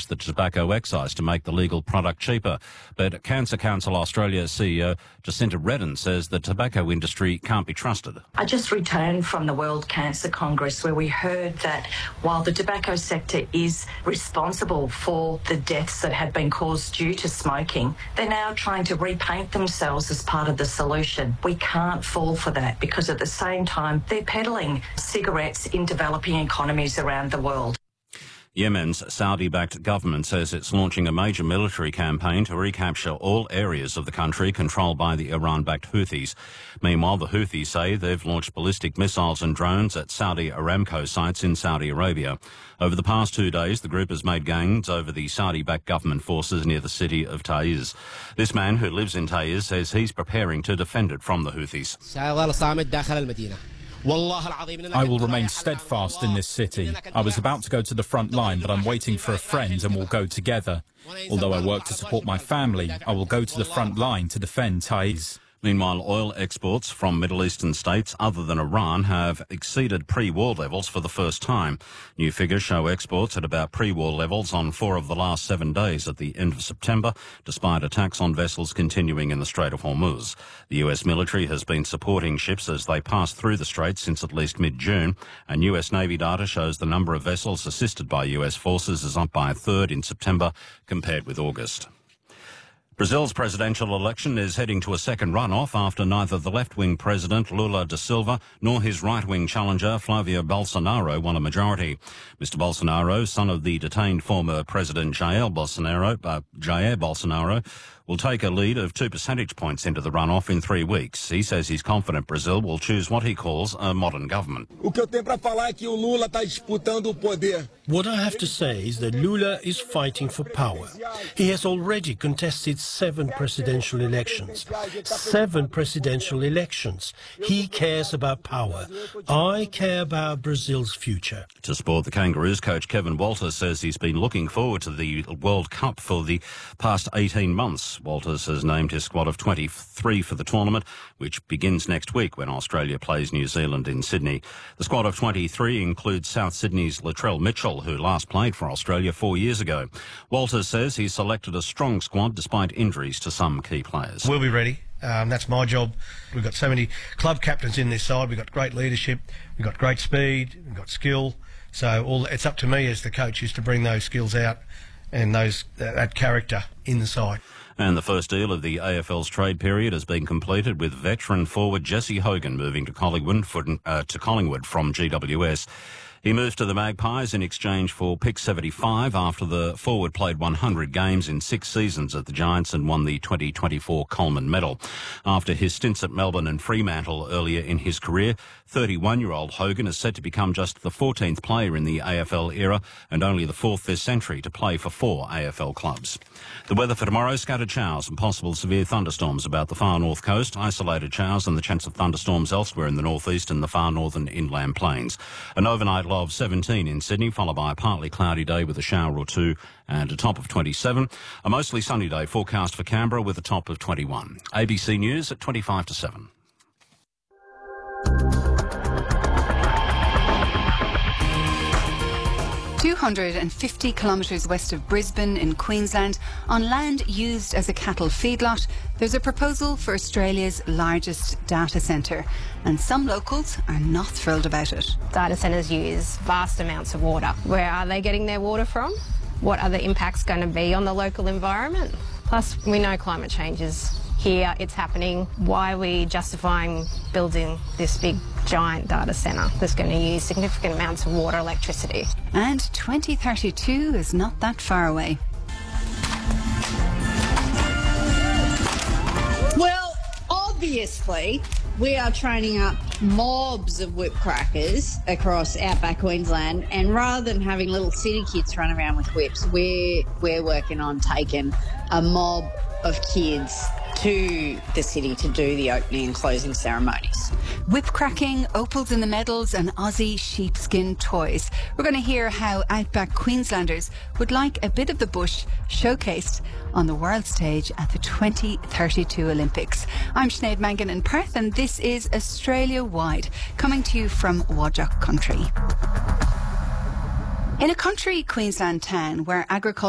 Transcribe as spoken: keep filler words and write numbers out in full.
the tobacco excise to make the legal product cheaper. But Cancer Council Australia C E O Jacinta Redden says the tobacco industry can't be trusted. I just returned from the World Cancer Congress where we heard that while the tobacco sector is responsible for the deaths that have been caused due to smoking, they're now trying to repaint themselves as part of the solution. We can't fall for that because at the same time they're peddling cigarettes in developing economies around the world. Yemen's Saudi-backed government says it's launching a major military campaign to recapture all areas of the country controlled by the Iran-backed Houthis. Meanwhile, the Houthis say they've launched ballistic missiles and drones at Saudi Aramco sites in Saudi Arabia. Over the past two days, the group has made gains over the Saudi-backed government forces near the city of Taiz. This man, who lives in Taiz, says he's preparing to defend it from the Houthis. I will remain steadfast in this city. I was about to go to the front line, but I'm waiting for a friend and we'll go together. Although I work to support my family, I will go to the front line to defend Taiz. Meanwhile, oil exports from Middle Eastern states other than Iran have exceeded pre-war levels for the first time. New figures show exports at about pre-war levels on four of the last seven days at the end of September, despite attacks on vessels continuing in the Strait of Hormuz. The U S military has been supporting ships as they pass through the strait since at least mid-June, and U S Navy data shows the number of vessels assisted by U S forces is up by a third in September compared with August. Brazil's presidential election is heading to a second runoff after neither the left-wing president Lula da Silva nor his right-wing challenger Flavio Bolsonaro won a majority. Mister Bolsonaro, son of the detained former President Jair Bolsonaro, uh, Jair Bolsonaro, will take a lead of two percentage points into the runoff in three weeks. He says he's confident Brazil will choose what he calls a modern government. What I have to say is that Lula is fighting for power. He has already contested seven presidential elections. Seven presidential elections. He cares about power. I care about Brazil's future. To support the Kangaroos, coach Kevin Walters says he's been looking forward to the World Cup for the past eighteen months. Walters has named his squad of twenty-three for the tournament, which begins next week when Australia plays New Zealand in Sydney. The squad of twenty-three includes South Sydney's Latrell Mitchell, who last played for Australia four years ago. Walters says he's selected a strong squad despite injuries to some key players. We'll be ready. Um, that's my job. We've got so many club captains in this side. We've got great leadership. We've got great speed. We've got skill. So all it's up to me as the coach is to bring those skills out and those uh, that character in the side. And the first deal of the A F L's trade period has been completed, with veteran forward Jesse Hogan moving to Collingwood, for, uh, to Collingwood from G W S. He moved to the Magpies in exchange for pick seventy-five after the forward played one hundred games in six seasons at the Giants and won the twenty twenty-four Coleman Medal. After his stints at Melbourne and Fremantle earlier in his career, thirty-one-year-old Hogan is set to become just the fourteenth player in the A F L era and only the fourth this century to play for four A F L clubs. The weather for tomorrow: scattered showers and possible severe thunderstorms about the far north coast, isolated showers and the chance of thunderstorms elsewhere in the northeast and the far northern inland plains. An overnight low of seventeen in Sydney, followed by a partly cloudy day with a shower or two and a top of twenty-seven. A mostly sunny day forecast for Canberra with a top of twenty-one. A B C News at twenty-five to seven. two hundred fifty kilometres west of Brisbane in Queensland, on land used as a cattle feedlot, there's a proposal for Australia's largest data centre, and some locals are not thrilled about it. Data centres use vast amounts of water. Where are they getting their water from? What are the impacts going to be on the local environment? Plus, we know climate change is here, it's happening. Why are we justifying building this big giant data centre that's going to use significant amounts of water, electricity? And twenty thirty-two is not that far away. Well, obviously, we are training up mobs of whip crackers across outback Queensland, and rather than having little city kids run around with whips, we're, we're working on taking a mob of kids to the city to do the opening and closing ceremonies. Whip cracking, opals in the medals and Aussie sheepskin toys. We're going to hear how outback Queenslanders would like a bit of the bush showcased on the world stage at the twenty thirty-two Olympics. I'm Sinead Mangan in Perth, and this is Australia Wide, coming to you from Whadjuk country. In a country Queensland town where agriculture